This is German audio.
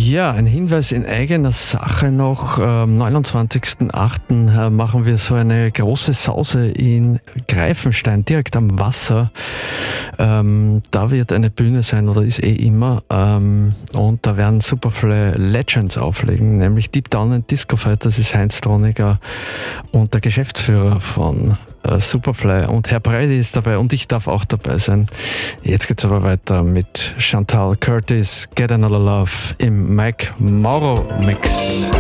Ja, ein Hinweis in eigener Sache noch. Am 29.08. machen wir so eine große Sause in Greifenstein, direkt am Wasser. Da wird eine Bühne sein, oder ist immer. Und da werden Superfly Legends auflegen, nämlich Deep Down and Disco Fight. Das ist Heinz Troniger und der Geschäftsführer von Superfly. Und Herr Brady ist dabei und ich darf auch dabei sein. Jetzt geht's aber weiter mit Chantal Curtis, Get Another Love im Mike Mauro Mix.